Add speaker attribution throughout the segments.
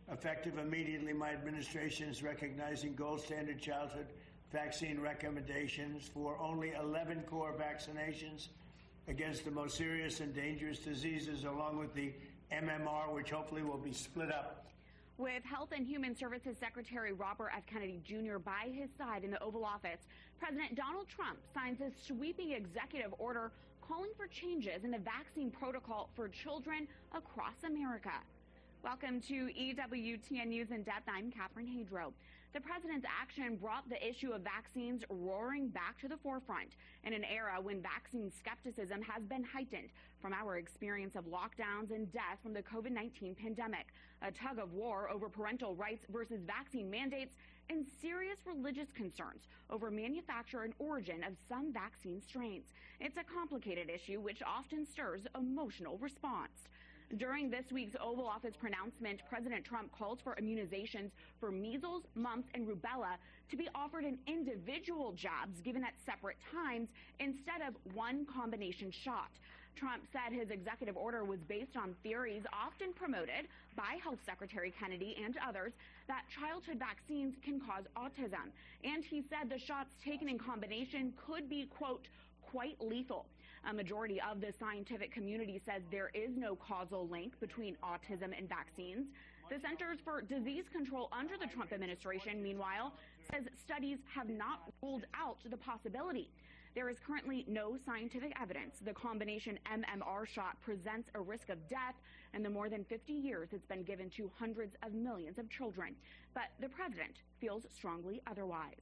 Speaker 1: Effective immediately, my administration is recognizing gold standard childhood vaccine recommendations for only 11 core vaccinations against the most serious and dangerous diseases, along with the MMR, which hopefully will be split up.
Speaker 2: With Health and Human Services Secretary Robert F. Kennedy Jr. by his side in the Oval Office, President Donald Trump signs a sweeping executive order calling for changes in the vaccine protocol for children across America. Welcome to EWTN News in Depth. I'm Catherine Hadro. The president's action brought the issue of vaccines roaring back to the forefront in an era when vaccine skepticism has been heightened from our experience of lockdowns and death from the COVID-19 pandemic, a tug of war over parental rights versus vaccine mandates, and serious religious concerns over manufacture and origin of some vaccine strains. It's a complicated issue which often stirs emotional response. During this week's Oval Office pronouncement, President Trump called for immunizations for measles, mumps, and rubella to be offered in individual jabs given at separate times instead of one combination shot. Trump said his executive order was based on theories often promoted by Health Secretary Kennedy and others that childhood vaccines can cause autism. And he said the shots taken in combination could be, quote, quite lethal. A majority of the scientific community says there is no causal link between autism and vaccines. The Centers for Disease Control under the Trump administration, meanwhile, says studies have not ruled out the possibility. There is currently no scientific evidence the combination MMR shot presents a risk of death in the more than 50 years it's been given to hundreds of millions of children. But the president feels strongly otherwise.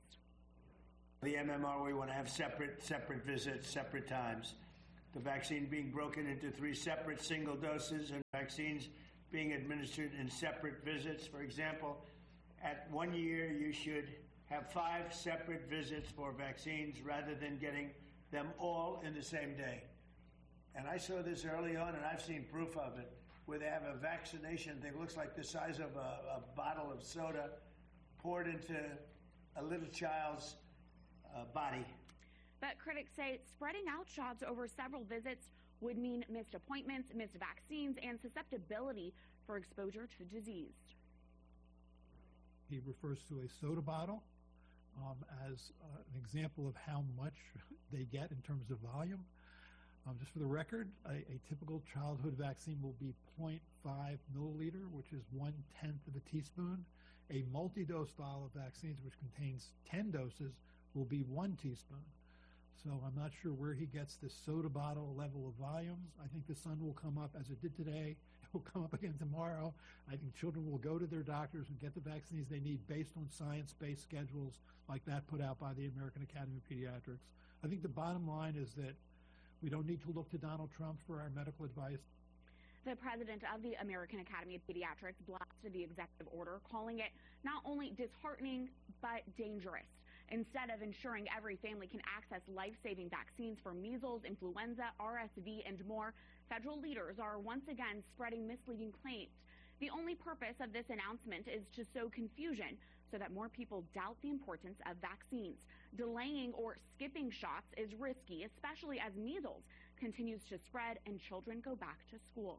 Speaker 1: The MMR, we want to have separate visits, separate times. The vaccine being broken into 3 separate single doses and vaccines being administered in separate visits. For example, at 1 year, you should have 5 separate visits for vaccines rather than getting them all in the same day. And I saw this early on, and I've seen proof of it, where they have a vaccination that looks like the size of a bottle of soda poured into a little child's body.
Speaker 2: But critics say spreading out shots over several visits would mean missed appointments, missed vaccines, and susceptibility for exposure to disease.
Speaker 3: He refers to a soda bottle as an example of how much they get in terms of volume. Just for the record, a typical childhood vaccine will be 0.5 milliliter, which is 1/10 of a teaspoon. A multi-dose vial of vaccines, which contains 10 doses, will be 1 teaspoon. So I'm not sure where he gets this soda bottle level of volumes. I think the sun will come up as it did today. It will come up again tomorrow. I think children will go to their doctors and get the vaccines they need based on science-based schedules like that put out by the American Academy of Pediatrics. I think the bottom line is that we don't need to look to Donald Trump for our medical advice.
Speaker 2: The president of the American Academy of Pediatrics blasted the executive order, calling it not only disheartening, but dangerous. Instead of ensuring every family can access life-saving vaccines for measles, influenza, RSV, and more, federal leaders are once again spreading misleading claims. The only purpose of this announcement is to sow confusion so that more people doubt the importance of vaccines. Delaying or skipping shots is risky, especially as measles continues to spread and children go back to school.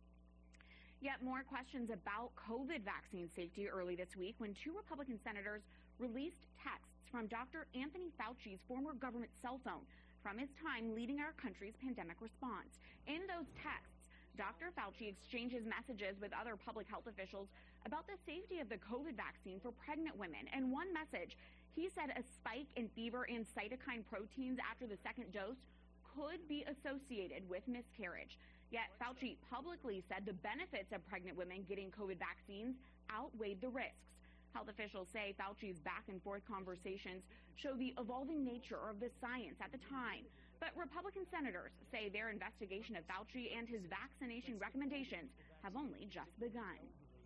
Speaker 2: Yet more questions about COVID vaccine safety early this week when 2 Republican senators released texts from Dr. Anthony Fauci's former government cell phone from his time leading our country's pandemic response. In those texts, Dr. Fauci exchanges messages with other public health officials about the safety of the COVID vaccine for pregnant women. In one message, he said a spike in fever and cytokine proteins after the second dose could be associated with miscarriage. Yet Fauci publicly said the benefits of pregnant women getting COVID vaccines outweighed the risks. Health officials say Fauci's back-and-forth conversations show the evolving nature of the science at the time. But Republican senators say their investigation of Fauci and his vaccination recommendations have only just begun.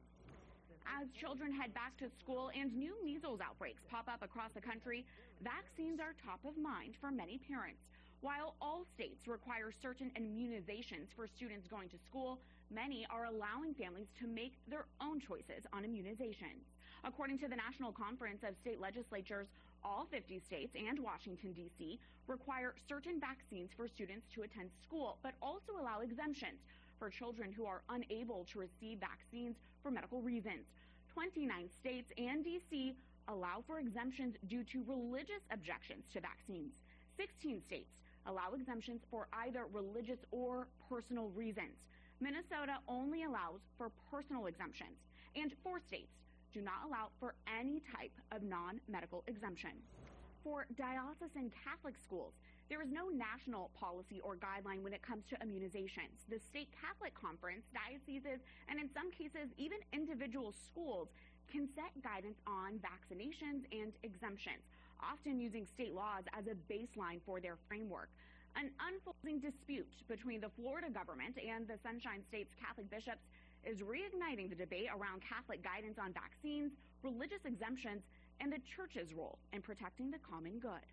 Speaker 2: As children head back to school and new measles outbreaks pop up across the country, vaccines are top of mind for many parents. While all states require certain immunizations for students going to school, many are allowing families to make their own choices on immunizations. According to the National Conference of State Legislatures, all 50 states and Washington, D.C. require certain vaccines for students to attend school, but also allow exemptions for children who are unable to receive vaccines for medical reasons. 29 states and D.C. allow for exemptions due to religious objections to vaccines. 16 states allow exemptions for either religious or personal reasons. Minnesota only allows for personal exemptions, and 4 states do not allow for any type of non-medical exemption. For diocesan Catholic schools, there is no national policy or guideline when it comes to immunizations. The State Catholic Conference, dioceses, and in some cases, even individual schools can set guidance on vaccinations and exemptions, often using state laws as a baseline for their framework. An unfolding dispute between the Florida government and the Sunshine State's Catholic bishops is reigniting the debate around Catholic guidance on vaccines, religious exemptions, and the church's role in protecting the common good.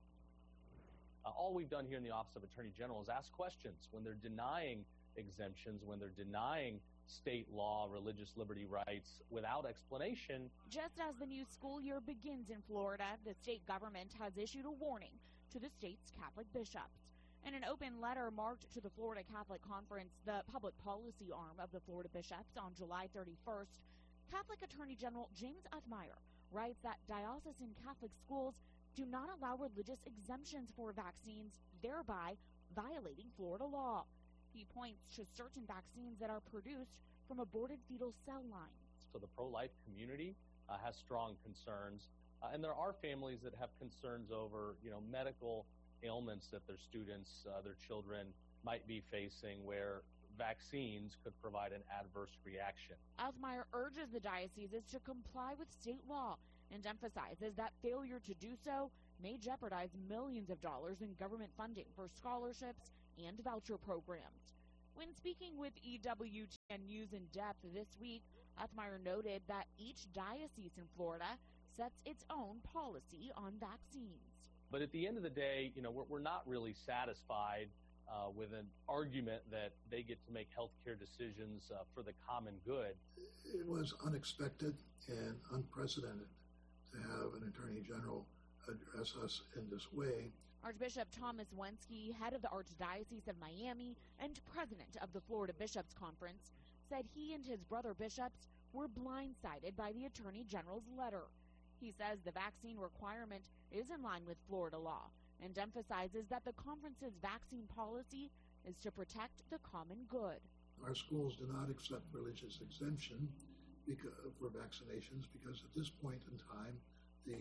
Speaker 4: All we've done here in the Office of Attorney General is ask questions when they're denying exemptions, when they're denying state law, religious liberty rights without explanation.
Speaker 5: Just as the new school year begins in Florida, the state government has issued a warning to the state's Catholic bishops. In an open letter marked to the Florida Catholic Conference, the public policy arm of the Florida bishops, on July 31st, Catholic Attorney General James Uthmeier writes that diocesan Catholic schools do not allow religious exemptions for vaccines, thereby violating Florida law. He points to certain vaccines that are produced from aborted fetal cell lines.
Speaker 4: So the pro-life community has strong concerns, and there are families that have concerns over, medical ailments that their students, their children might be facing where vaccines could provide an adverse reaction.
Speaker 5: Uthmeier urges the dioceses to comply with state law and emphasizes that failure to do so may jeopardize millions of dollars in government funding for scholarships and voucher programs. When speaking with EWTN News in Depth this week, Uthmeier noted that each diocese in Florida sets its own policy on vaccines.
Speaker 4: But at the end of the day, we're not really satisfied with an argument that they get to make healthcare decisions for the common good.
Speaker 6: It was unexpected and unprecedented to have an Attorney General address us in this way.
Speaker 5: Archbishop Thomas Wensky, head of the Archdiocese of Miami and president of the Florida Bishops' Conference, said he and his brother bishops were blindsided by the Attorney General's letter. He says the vaccine requirement is in line with Florida law and emphasizes that the conference's vaccine policy is to protect the common good.
Speaker 6: Our schools do not accept religious exemption for vaccinations because at this point in time, the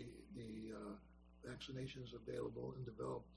Speaker 6: vaccinations available and developed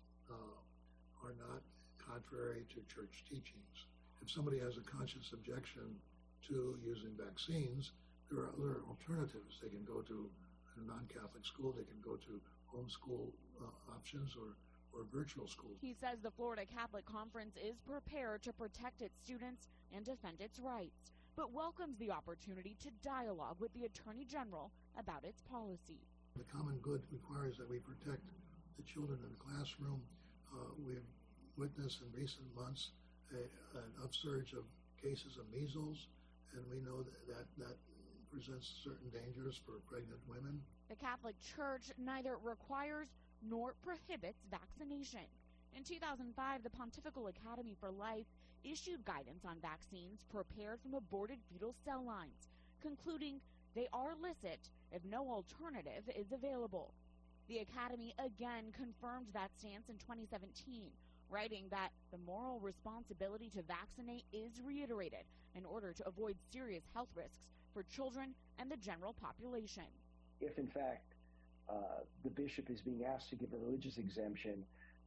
Speaker 6: are not contrary to church teachings. If somebody has a conscious objection to using vaccines, there are other alternatives. They can go to a non-Catholic school, they can go to homeschool options or virtual schools.
Speaker 5: He says the Florida Catholic Conference is prepared to protect its students and defend its rights, but welcomes the opportunity to dialogue with the Attorney General about its policy.
Speaker 6: The common good requires that we protect the children in the classroom. We've witnessed in recent months an upsurge of cases of measles, and we know that presents certain dangers for pregnant women.
Speaker 5: The Catholic Church neither requires nor prohibits vaccination. In 2005, the Pontifical Academy for Life issued guidance on vaccines prepared from aborted fetal cell lines, concluding they are licit if no alternative is available. The Academy again confirmed that stance in 2017, writing that the moral responsibility to vaccinate is reiterated in order to avoid serious health risks for children and the general population.
Speaker 7: If, in fact, the bishop is being asked to give a religious exemption,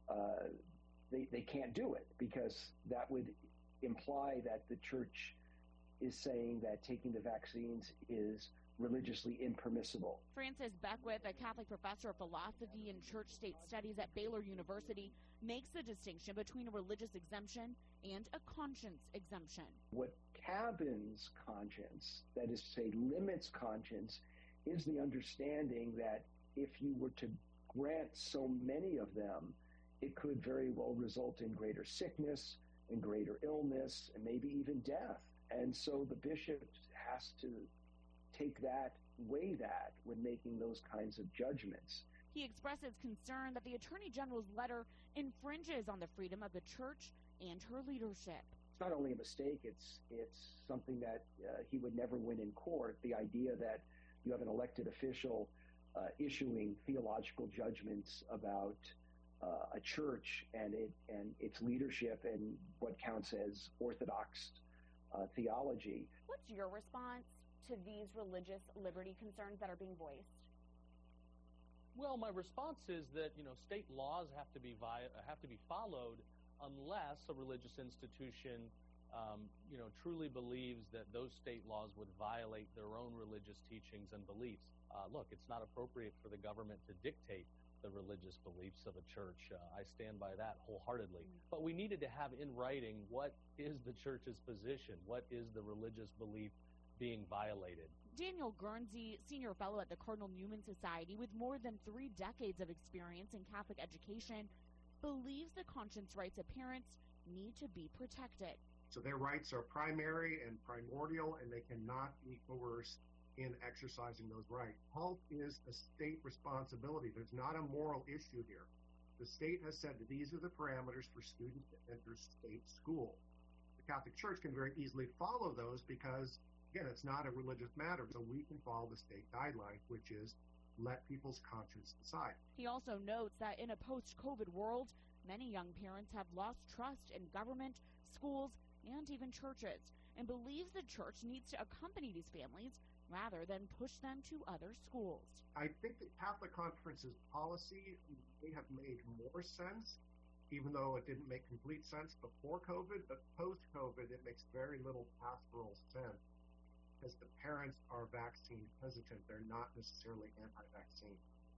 Speaker 7: they can't do it because that would imply that the church is saying that taking the vaccines is religiously impermissible.
Speaker 5: Francis Beckwith, a Catholic professor of philosophy and church-state studies at Baylor University, makes the distinction between a religious exemption and a conscience exemption.
Speaker 7: What cabins conscience, that is to say limits conscience, is the understanding that if you were to grant so many of them, it could very well result in greater sickness and greater illness and maybe even death. And so the bishop has to weigh that when making those kinds of judgments.
Speaker 5: He expresses concern that the Attorney General's letter infringes on the freedom of the church and her leadership.
Speaker 8: It's
Speaker 7: not only a mistake, it's something that he would never win in court. The idea that you have an elected official issuing theological judgments about a church and its leadership and what counts as orthodox theology.
Speaker 2: What's your response to these religious liberty concerns that are being voiced?
Speaker 4: Well, my response is that state laws have to be followed unless a religious institution truly believes that those state laws would violate their own religious teachings and beliefs. Look, it's not appropriate for the government to dictate the religious beliefs of a church. I stand by that wholeheartedly. But we needed to have in writing what is the church's position, what is the religious belief being violated.
Speaker 5: Daniel Guernsey, senior fellow at the Cardinal Newman Society with more than 3 decades of experience in Catholic education, believes the conscience rights of parents need to be protected.
Speaker 8: So their rights are primary and primordial, and they cannot be coerced in exercising those rights. Health is a state responsibility. There's not a moral issue here. The state has said that these are the parameters for students to enter state school. The Catholic Church can very easily follow those because, again, it's not a religious matter, so we can follow the state guidelines, which is let people's conscience decide.
Speaker 5: He also notes that in a post-COVID world, many young parents have lost trust in government, schools, and even churches, and believes the church needs to accompany these families rather than push them to other schools.
Speaker 8: I think the Catholic Conference's policy may have made more sense, even though it didn't make complete sense before COVID, but post-COVID it makes very little pastoral sense because the parents are vaccine hesitant. They're not necessarily anti-vaccine.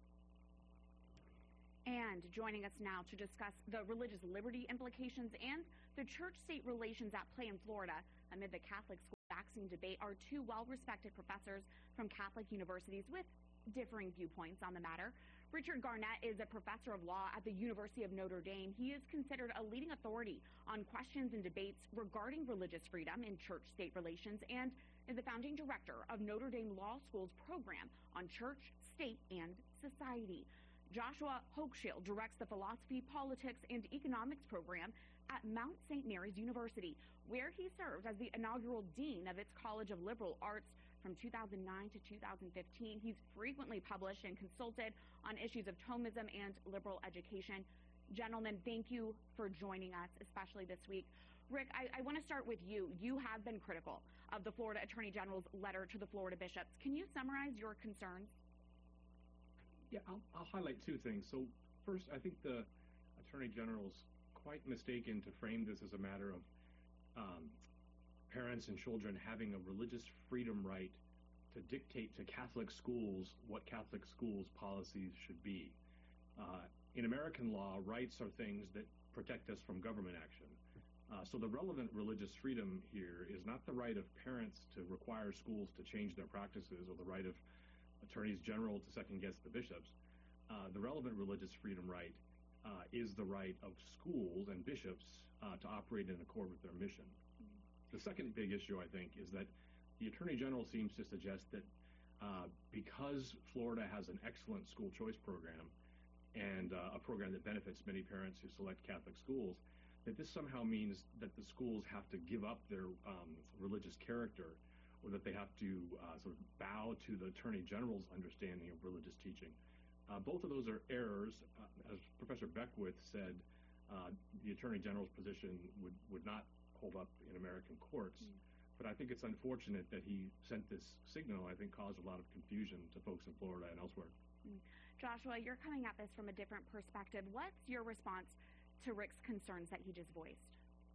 Speaker 2: And joining us now to discuss the religious liberty implications and the church-state relations at play in Florida amid the Catholic school vaccine debate are 2 well-respected professors from Catholic universities with differing viewpoints on the matter. Richard Garnett is a professor of law at the University of Notre Dame. He is considered a leading authority on questions and debates regarding religious freedom in church-state relations and is the founding director of Notre Dame Law School's program on church, state, and society. Joshua Hochschild directs the Philosophy, Politics, and Economics program at Mount St. Mary's University, where he served as the inaugural dean of its College of Liberal Arts from 2009 to 2015. He's frequently published and consulted on issues of Thomism and liberal education. Gentlemen, thank you for joining us, especially this week. Rick, I want to start with you. You have been critical of the Florida Attorney General's letter to the Florida bishops. Can you summarize your concerns?
Speaker 9: Yeah, I'll highlight 2 things. So first, I think the Attorney General's quite mistaken to frame this as a matter of parents and children having a religious freedom right to dictate to Catholic schools what Catholic schools' policies should be. In American law, rights are things that protect us from government action. So the relevant religious freedom here is not the right of parents to require schools to change their practices or the right of attorneys general to second-guess the bishops. The relevant religious freedom right is the right of schools and bishops to operate in accord with their mission. The second big issue, I think, is that the Attorney General seems to suggest that because Florida has an excellent school choice program and a program that benefits many parents who select Catholic schools, that this somehow means that the schools have to give up their religious character or that they have to sort of bow to the Attorney General's understanding of religious teaching. Both of those are errors. As Professor Beckwith said, the Attorney General's position would not hold up in American courts. But I think it's unfortunate that he sent this signal. I think caused a lot of confusion to folks in Florida and elsewhere.
Speaker 2: Joshua, you're coming at this from a different perspective. What's your response to Rick's concerns that he just voiced?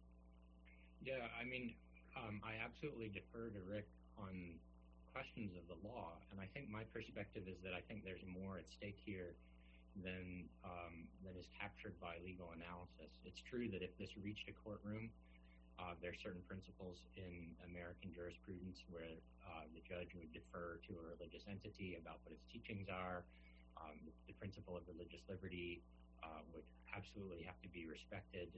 Speaker 10: Yeah, I mean, I absolutely defer to Rick on questions of the law, and I think my perspective is that I think there's more at stake here than is captured by legal analysis. It's true that if this reached a courtroom, there are certain principles in American jurisprudence where the judge would defer to a religious entity about what its teachings are. The principle of religious liberty would absolutely have to be respected.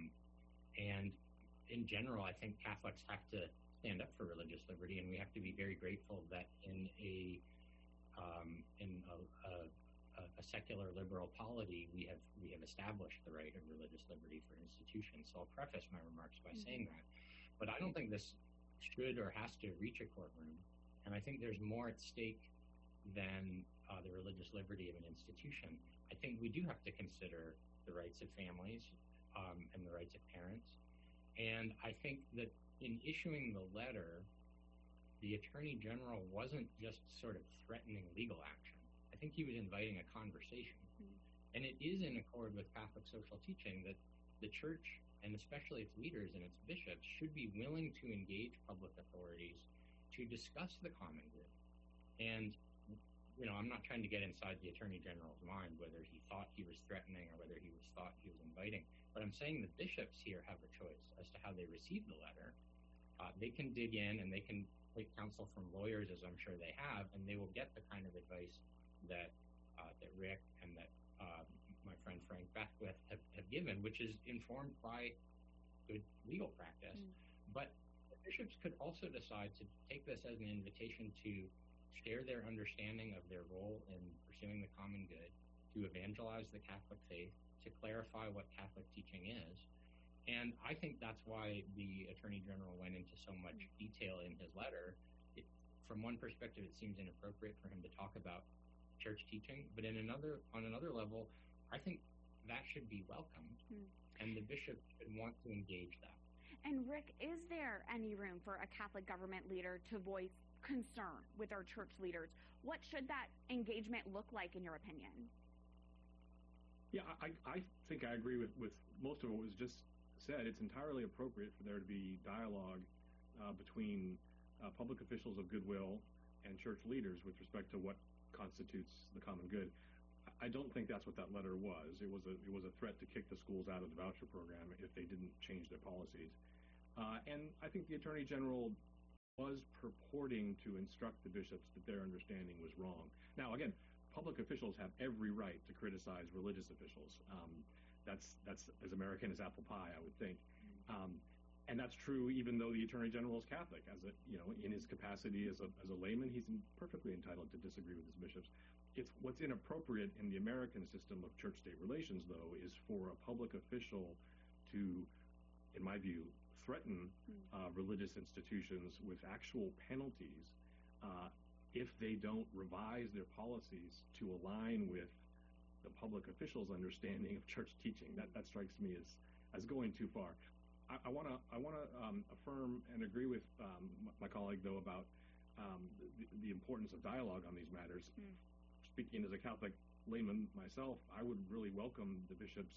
Speaker 10: And in general, I think Catholics have to stand up for religious liberty, and we have to be very grateful that in a a secular liberal polity, we have established the right of religious liberty for institutions. So I'll preface my remarks by saying that. But I don't think this should or has to reach a courtroom. And I think there's more at stake than the religious liberty of an institution. I think we do have to consider the rights of families and the rights of parents. And I think that in issuing the letter, the Attorney General wasn't just sort of threatening legal action. I think he was inviting a conversation. And it is in accord with Catholic social teaching that the church, and especially its leaders and its bishops, should be willing to engage public authorities to discuss the common good. And, you know, I'm not trying to get inside the Attorney General's mind, whether he thought he was threatening or whether he thought he was inviting. But I'm saying the bishops here have a choice as to how they receive the letter. They can dig in and they can take counsel from lawyers, as I'm sure they have, and they will get the kind of advice that that Rick and that my friend Frank Beckwith have given, which is informed by good legal practice. But the bishops could also decide to take this as an invitation to share their understanding of their role in pursuing the common good, to evangelize the Catholic faith, to clarify what Catholic teaching is. And I think that's why the Attorney General went into so much detail in his letter. From one perspective, it seems inappropriate for him to talk about church teaching, but on another level, I think that should be welcomed, and the bishop should want to engage that.
Speaker 2: And Rick, is there any room for a Catholic government leader to voice concern with our church leaders? What should that engagement look like, in your opinion?
Speaker 9: Yeah, I think I agree with most of what was just said. It's entirely appropriate for there to be dialogue between public officials of goodwill and church leaders with respect to what constitutes the common good. I don't think that's what that letter was. It was a threat to kick the schools out of the voucher program if they didn't change their policies. And I think the Attorney General was purporting to instruct the bishops that their understanding was wrong. Now, again, public officials have every right to criticize religious officials. That's as American as apple pie, I would think. And that's true even though the Attorney General is Catholic. In his capacity as a layman, he's perfectly entitled to disagree with his bishops. It's what's inappropriate in the American system of church-state relations, though, is for a public official to, in my view, threaten religious institutions with actual penalties if they don't revise their policies to align with the public official's understanding of church teaching. That strikes me as going too far. I want to affirm and agree with my colleague, though, about the importance of dialogue on these matters. Speaking as a Catholic layman myself, I would really welcome the bishops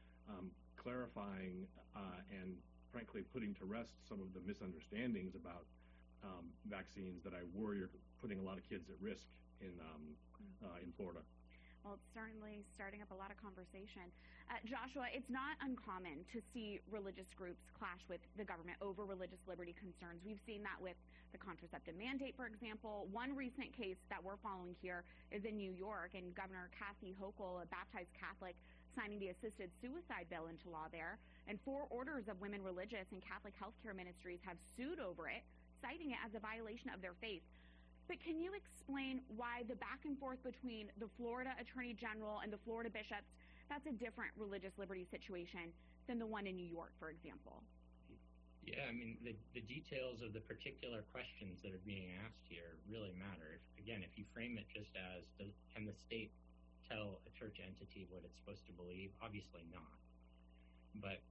Speaker 9: clarifying and, frankly, putting to rest some of the misunderstandings about vaccines that I worry are putting a lot of kids at risk in Florida.
Speaker 2: Well, it's certainly starting up a lot of conversation. Joshua, it's not uncommon to see religious groups clash with the government over religious liberty concerns. We've seen that with the contraceptive mandate, for example. One recent case that we're following here is in New York, and Governor Kathy Hochul, a baptized Catholic, signing the assisted suicide bill into law there. And 4 orders of women religious and Catholic healthcare ministries have sued over it, citing it as a violation of their faith. But can you explain why the back and forth between the Florida Attorney General and the Florida bishops, that's a different religious liberty situation than the one in New York, for example?
Speaker 10: Yeah, I mean, the details of the particular questions that are being asked here really matter. If you frame it just as, can the state tell a church entity what it's supposed to believe? Obviously not. But,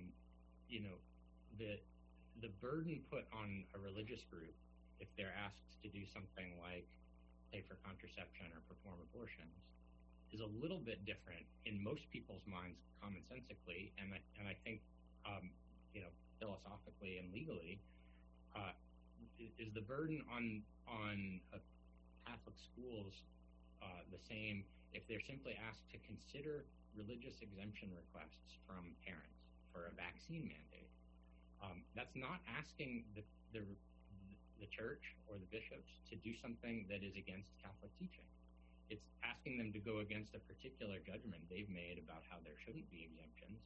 Speaker 10: the burden put on a religious group if they're asked to do something like pay for contraception or perform abortions is a little bit different in most people's minds commonsensically, and I think philosophically and legally is the burden on Catholic schools the same if they're simply asked to consider religious exemption requests from parents for a vaccine mandate. That's not asking the church or the bishops to do something that is against Catholic teaching. It's asking them to go against a particular judgment they've made about how there shouldn't be exemptions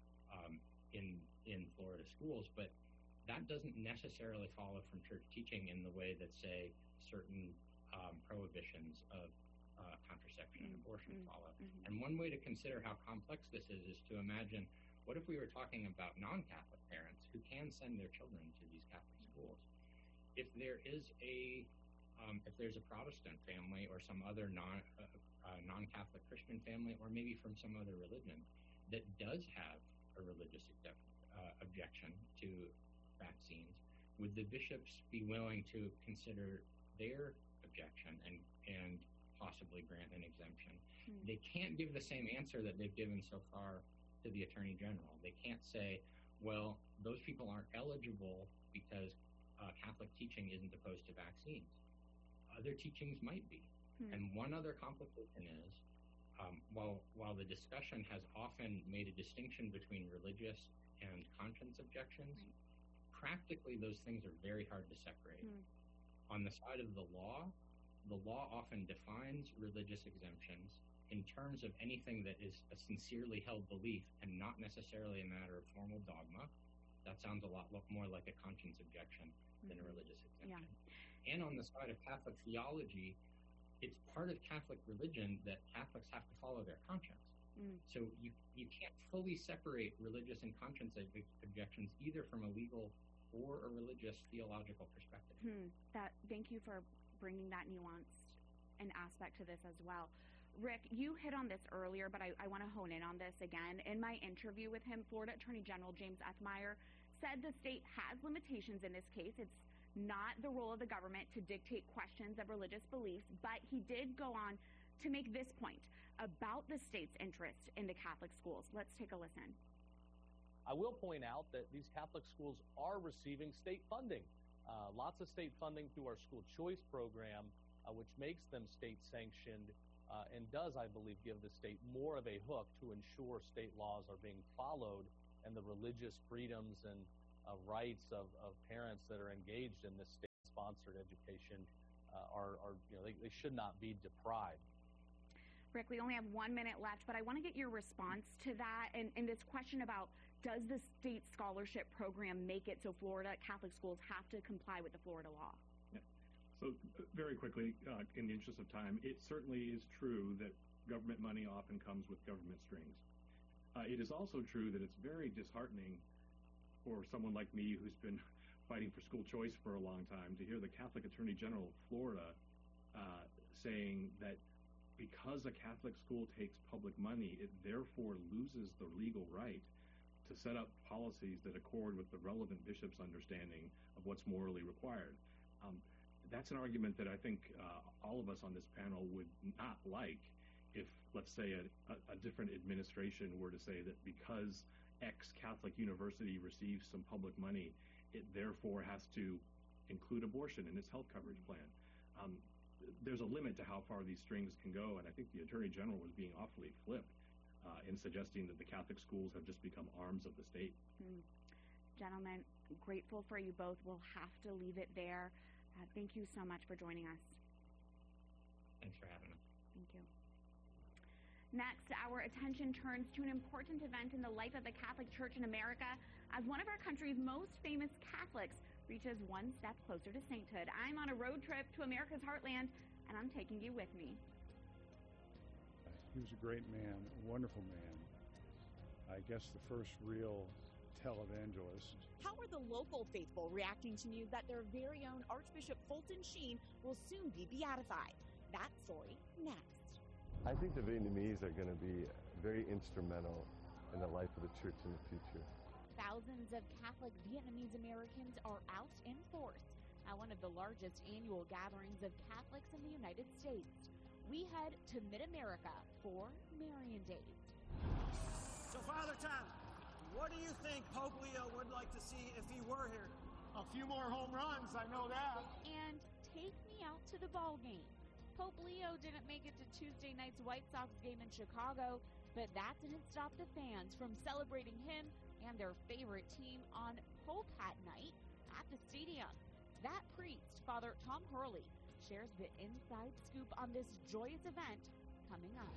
Speaker 10: in Florida schools, but that doesn't necessarily follow from church teaching in the way that, say, certain prohibitions of contraception and abortion follow. And one way to consider how complex this is to imagine, what if we were talking about non-Catholic parents who can send their children to these Catholic schools? If there is if there's a Protestant family or some other non-Catholic Christian family, or maybe from some other religion that does have a religious objection to vaccines, would the bishops be willing to consider their objection and possibly grant an exemption? They can't give the same answer that they've given so far to the Attorney General. They can't say, well, those people aren't eligible because Catholic teaching isn't opposed to vaccines. Other teachings might be. And one other complication is, while the discussion has often made a distinction between religious and conscience objections, practically those things are very hard to separate. On the side of the law often defines religious exemptions in terms of anything that is a sincerely held belief and not necessarily a matter of formal dogma. That sounds a lot more like a conscience objection than a religious exemption. And on the side of Catholic theology, it's part of Catholic religion that Catholics have to follow their conscience. So you can't fully separate religious and conscience objections either from a legal or a religious theological perspective.
Speaker 2: Thank you for bringing that nuanced an aspect to this as well. Rick, you hit on this earlier, but I want to hone in on this again. In my interview with him, Florida Attorney General James Ethmeyer said the state has limitations in this case. It's not the role of the government to dictate questions of religious beliefs, but he did go on to make this point about the state's interest in the Catholic schools. Let's take a listen.
Speaker 4: I will point out that these Catholic schools are receiving state funding, lots of state funding through our school choice program, which makes them state sanctioned and does, I believe, give the state more of a hook to ensure state laws are being followed and the religious freedoms and rights of parents that are engaged in this state-sponsored education they should not be deprived.
Speaker 2: Rick, we only have 1 minute left, but I want to get your response to that and this question about, does the state scholarship program make it so Florida Catholic schools have to comply with the Florida law?
Speaker 9: So very quickly, in the interest of time, it certainly is true that government money often comes with government strings. It is also true that it's very disheartening for someone like me who's been fighting for school choice for a long time to hear the Catholic Attorney General of Florida saying that because a Catholic school takes public money, it therefore loses the legal right to set up policies that accord with the relevant bishop's understanding of what's morally required. That's an argument that I think all of us on this panel would not like if, let's say, a different administration were to say that because X Catholic university receives some public money, it therefore has to include abortion in its health coverage plan. There's a limit to how far these strings can go, and I think the Attorney General was being awfully flip in suggesting that the Catholic schools have just become arms of the state.
Speaker 2: Gentlemen, grateful for you both. We'll have to leave it there. Thank you so much for joining us.
Speaker 10: Thanks for having us.
Speaker 2: Thank you. Next, our attention turns to an important event in the life of the Catholic Church in America as one of our country's most famous Catholics reaches one step closer to sainthood. I'm on a road trip to America's heartland, and I'm taking you with me.
Speaker 11: He was a great man, a wonderful man. I guess the first real televangelist.
Speaker 5: How are the local faithful reacting to news that their very own Archbishop Fulton Sheen will soon be beatified? That story next.
Speaker 12: I think the Vietnamese are going to be very instrumental in the life of the church in the future.
Speaker 5: Thousands of Catholic Vietnamese Americans are out in force at one of the largest annual gatherings of Catholics in the United States. We head to Mid-America for Marian Days.
Speaker 13: So, Father Tom, what do you think Pope Leo would like to see if he were here?
Speaker 14: A few more home runs, I know that.
Speaker 5: And take me out to the ball game. Pope Leo didn't make it to Tuesday night's White Sox game in Chicago, but that didn't stop the fans from celebrating him and their favorite team on Pope Hat Night at the stadium. That priest, Father Tom Hurley, shares the inside scoop on this joyous event coming up.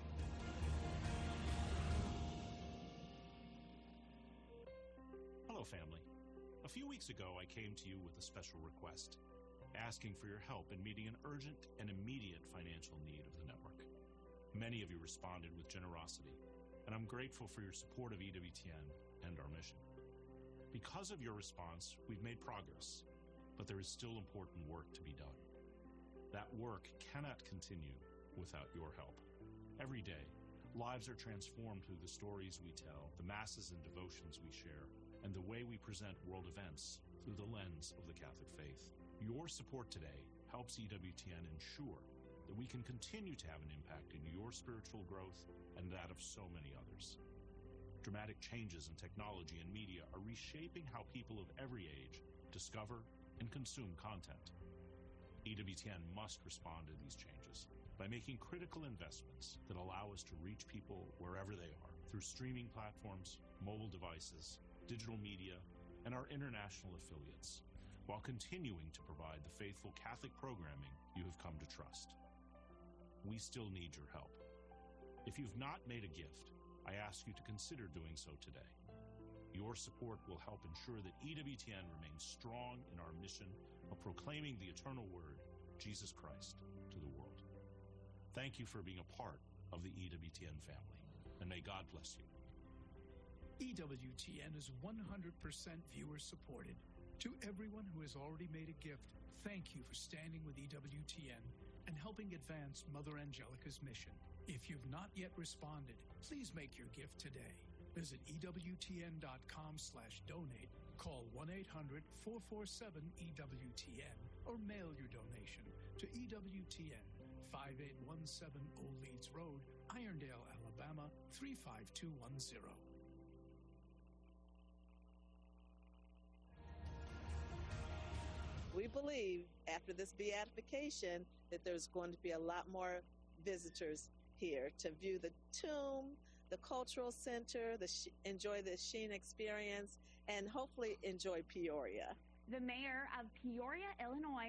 Speaker 15: Hello, family. A few weeks ago, I came to you with a special request. asking for your help in meeting an urgent and immediate financial need of the network. Many of you responded with generosity, and I'm grateful for your support of EWTN and our mission. Because of your response, we've made progress, but there is still important work to be done. That work cannot continue without your help. Every day, lives are transformed through the stories we tell, the masses and devotions we share, and the way we present world events through the lens of the Catholic faith. Your support today helps EWTN ensure that we can continue to have an impact in your spiritual growth and that of so many others. Dramatic changes in technology and media are reshaping how people of every age discover and consume content. EWTN must respond to these changes by making critical investments that allow us to reach people wherever they are through streaming platforms, mobile devices, digital media, and our international affiliates, while continuing to provide the faithful Catholic programming you have come to trust. We still need your help. If you've not made a gift, I ask you to consider doing so today. Your support will help ensure that EWTN remains strong in our mission of proclaiming the eternal word, Jesus Christ, to the world. Thank you for being a part of the EWTN family, and may God bless you.
Speaker 16: EWTN is 100% viewer supported. To everyone who has already made a gift, thank you for standing with EWTN and helping advance Mother Angelica's mission. If you've not yet responded, please make your gift today. Visit EWTN.com/donate, call 1-800-447-EWTN, or mail your donation to EWTN, 5817 Old Leeds Road, Irondale, Alabama, 35210.
Speaker 17: We believe after this beatification that there's going to be a lot more visitors here to view the tomb, the cultural center, enjoy the Sheen experience, and hopefully enjoy Peoria.
Speaker 2: The mayor of Peoria, Illinois,